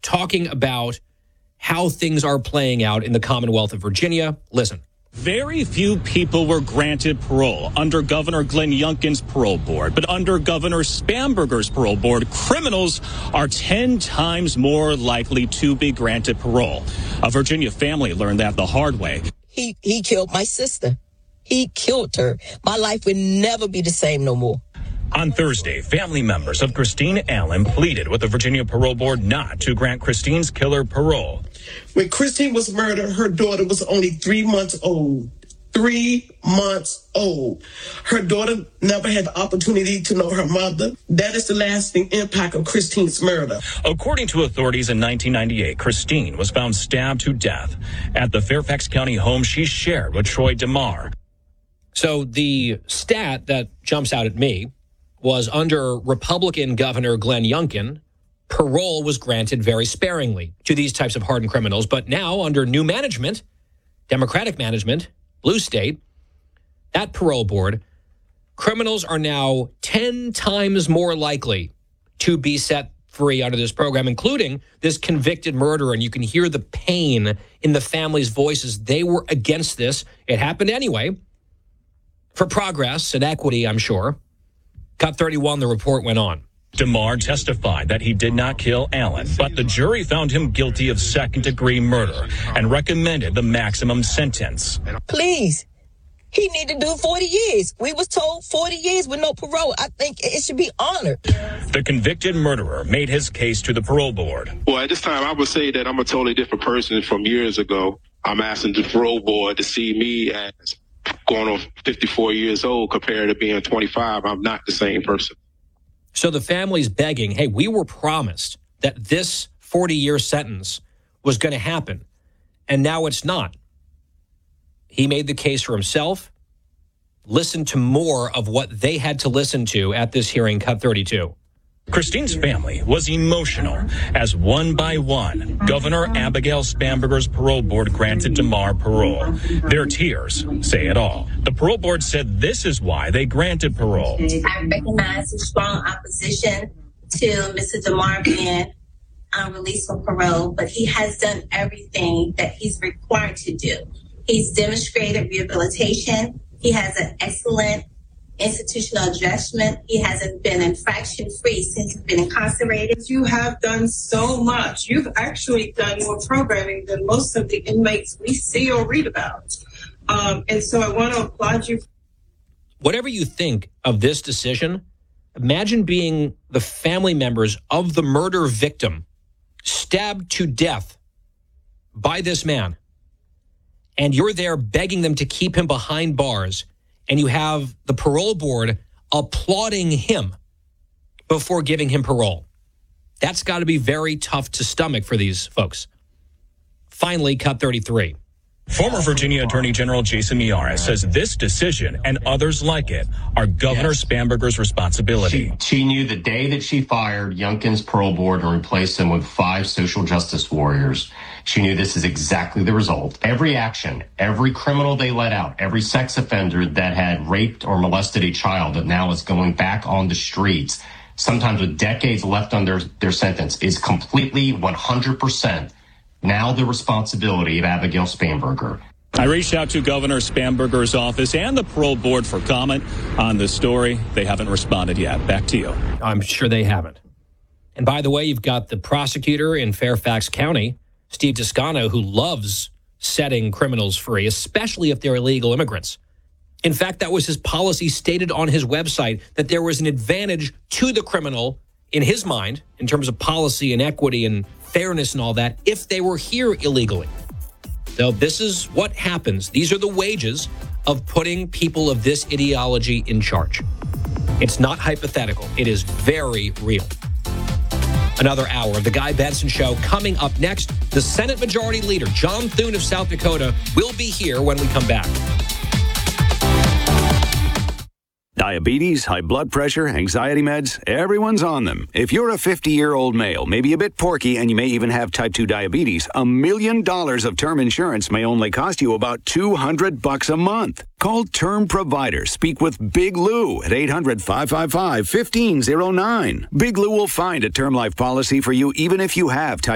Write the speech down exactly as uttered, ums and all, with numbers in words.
talking about how things are playing out in the Commonwealth of Virginia. Listen. Very few people were granted parole under Governor Glenn Youngkin's parole board, but under Governor Spanberger's parole board, criminals are ten times more likely to be granted parole. A Virginia family learned that the hard way. He he killed my sister. He killed her. My life would never be the same no more. On Thursday, family members of Christine Allen pleaded with the Virginia Parole Board not to grant Christine's killer parole. When Christine was murdered, her daughter was only three months old. Three months old. Her daughter never had the opportunity to know her mother. That is the lasting impact of Christine's murder. According to authorities in nineteen ninety-eight, Christine was found stabbed to death at the Fairfax County home she shared with Troy DeMar. So the stat that jumps out at me was under Republican Governor Glenn Youngkin, parole was granted very sparingly to these types of hardened criminals. But now under new management, Democratic management, blue state, that parole board, criminals are now ten times more likely to be set free under this program, including this convicted murderer. And you can hear the pain in the family's voices. They were against this. It happened anyway. For progress and equity, I'm sure. Cut thirty-one, the report went on. DeMar testified that he did not kill Allen, but the jury found him guilty of second-degree murder and recommended the maximum sentence. Please, he need to do forty years. We was told forty years with no parole. I think it should be honored. The convicted murderer made his case to the parole board. Well, at this time, I would say that I'm a totally different person from years ago. I'm asking the parole board to see me as going on fifty-four years old compared to being twenty-five. I'm not the same person. So the family's begging, hey, we were promised that this forty-year sentence was going to happen, and now it's not. He made the case for himself. Listen to more of what they had to listen to at this hearing, Cut thirty-two. Christine's family was emotional as one by one, Governor Abigail Spanberger's parole board granted DeMar parole. Their tears say it all. The parole board said this is why they granted parole. I recognize the strong opposition to Mister DeMar being um, released from parole, but he has done everything that he's required to do. He's demonstrated rehabilitation. He has an excellent institutional adjustment. He hasn't been infraction-free since he's been incarcerated. You have done so much. You've actually done more programming than most of the inmates we see or read about. Um, and so I want to applaud you. Whatever you think of this decision, imagine being the family members of the murder victim stabbed to death by this man, and you're there begging them to keep him behind bars, and you have the parole board applauding him before giving him parole. That's got to be very tough to stomach for these folks. Finally, Cut thirty-three. Former Virginia Attorney General Jason Miyares says this decision and others like it are Governor yes. Spanberger's responsibility. She, she knew the day that she fired Youngkin's parole board and replaced him with five social justice warriors. She knew this is exactly the result. Every action, every criminal they let out, every sex offender that had raped or molested a child that now is going back on the streets, sometimes with decades left on their, their sentence, is completely one hundred percent now the responsibility of Abigail Spanberger. I reached out to Governor Spanberger's office and the parole board for comment on this story. They haven't responded yet. Back to you. I'm sure they haven't. And by the way, you've got the prosecutor in Fairfax County, Steve Toscano, who loves setting criminals free, especially if they're illegal immigrants. In fact, that was his policy stated on his website, that there was an advantage to the criminal in his mind in terms of policy and equity and fairness and all that if they were here illegally. So this is what happens. These are the wages of putting people of this ideology in charge. It's not hypothetical. It is very real. Another hour of the Guy Benson Show coming up next. The Senate Majority Leader, John Thune of South Dakota, will be here when we come back. Diabetes, high blood pressure, anxiety meds, everyone's on them. If you're a fifty-year-old male, maybe a bit porky, and you may even have type two diabetes, a million dollars of term insurance may only cost you about two hundred bucks a month. Call Term Provider. Speak with Big Lou at eight hundred, five five five, one five zero nine. Big Lou will find a term life policy for you even if you have type